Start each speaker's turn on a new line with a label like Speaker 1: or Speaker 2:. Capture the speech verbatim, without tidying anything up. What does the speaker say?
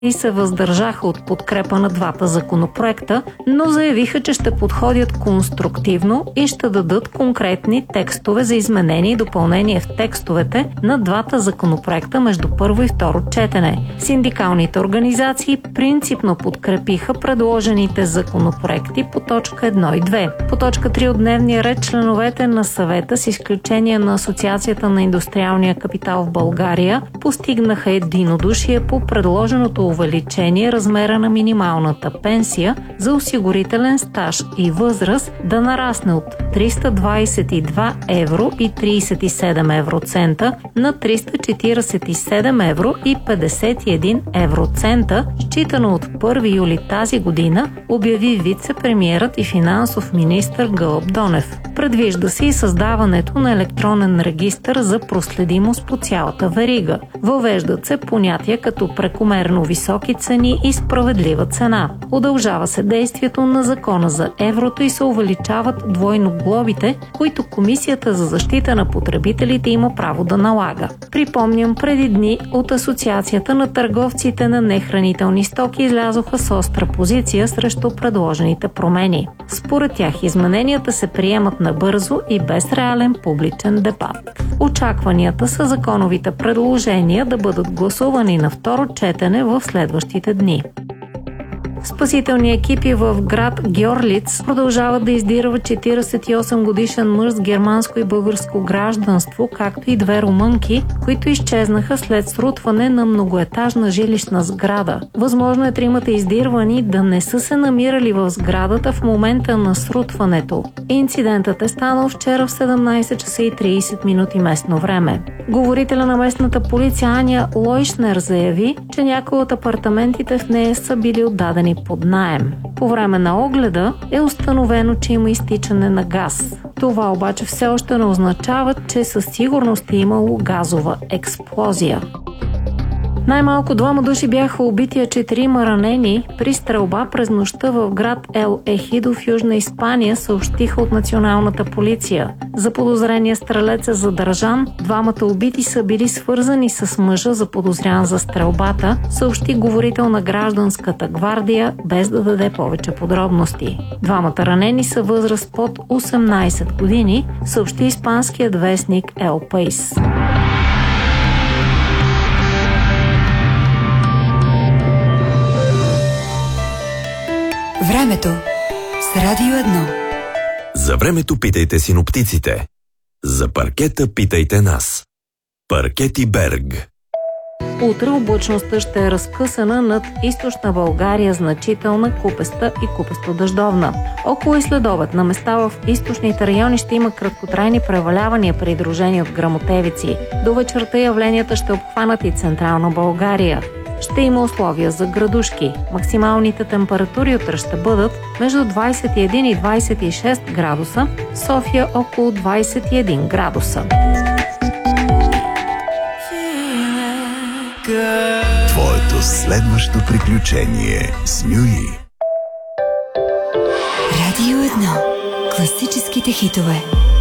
Speaker 1: и се въздържаха от подкрепа на двата законопроекта, но заявиха, че ще подходят конструктивно и ще дадат конкретни текстове за изменение и допълнение в текстовете на двата законопроекта между първо и второ четене. Синдикалните организации принципно подкрепиха предложените законопроекти по точка едно и две. По точка три от дневния ред членовете на съвета, с изключение на Асоциацията на индустриалния капитал в България, постигнаха единодушие по предложеното увеличение размера на минималната пенсия за осигурителен стаж и възраст да нарасне от триста двадесет и два евро и тридесет и седем евроцента на триста четиридесет и седем евро и петдесет и един евроцента, считано от първи юли тази година, обяви вице-премиерът и финансов министър Гълъб Донев. Предвижда се и създаването на електронен регистър за проследимост по цялата верига. Въвеждат се понятия като прекомерно високи цени и справедлива цена. Удължава се действието на закона за еврото и се увеличават двойно глобите, които Комисията за защита на потребителите има право да налага. Припомням, преди дни от Асоциацията на търговците на нехранителни стоки излязоха с остра позиция срещу предложените промени. Според тях измененията се приемат набързо и без реален публичен дебат. Очакванията са законовите предложения да бъдат гласувани на второ четене в следващите дни. Спасителни екипи в град Гьорлиц продължават да издирват четиридесет и осем годишен мъж с германско и българско гражданство, както и две румънки, които изчезнаха след срутване на многоетажна жилищна сграда. Възможно е тримата издирвани да не са се намирали в сградата в момента на срутването. Инцидентът е станал вчера в седемнадесет часа и тридесет минути местно време. Говорителя на местната полиция Аня Лойшнер заяви, че някои от апартаментите в нея са били отдадени под наем. По време на огледа е установено, че има изтичане на газ. Това обаче все още не означава, че със сигурност е имало газова експлозия. Най-малко двама души бяха убити, а четирима ранени при стрелба през нощта в град Ел Ехидо в Южна Испания, съобщиха от националната полиция. За подозрения стрелец е задържан. Двамата убити са били свързани с мъжа, заподозрян за стрелбата, съобщи говорител на гражданската гвардия, без да даде повече подробности. Двамата ранени са възраст под осемнадесет години, съобщи испанският вестник Ел Пейс.
Speaker 2: Времето с Радио едно.
Speaker 3: За времето питайте синоптиците. За паркета питайте нас. Паркети Берг.
Speaker 1: Утре облачността ще е разкъсана над източна България, значителна, купеста и купесто-дъждовна. Около и следобед на места в източните райони ще има краткотрайни превалявания, придружени от гръмотевици. До вечерта явленията ще обхванат и централна България. Ще има условия за градушки. Максималните температури утре ще бъдат между двадесет и един и двадесет и шест градуса, в София около двадесет и един градуса.
Speaker 4: Твоето следващо приключение с Мюи.
Speaker 2: Радио едно. Класическите хитове.